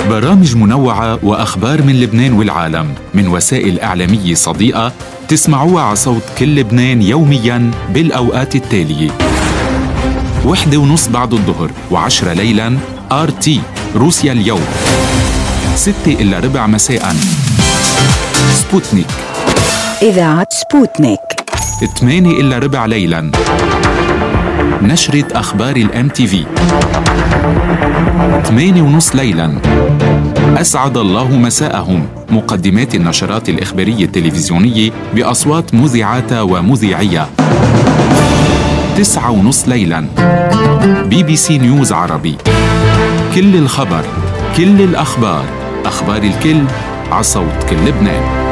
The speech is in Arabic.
برامج منوعة وأخبار من لبنان والعالم من وسائل إعلامية صديقة تسمعوها على صوت كل لبنان يومياً بالأوقات التالية: 1:30 بعد الظهر و10 ليلاً RT روسيا اليوم، 6:15 مساءً سبوتنيك إذاعة سبوتنيك، 8:15 ليلاً نشرة أخبار الMTV، 8:30 ليلاً أسعد الله مساءهم، مقدمات النشرات الإخبارية التلفزيونية بأصوات مذيعات ومذيعية، 9:30 ليلاً BBC نيوز عربي، كل الخبر، كل الأخبار، أخبار الكل، على صوت كل لبنان.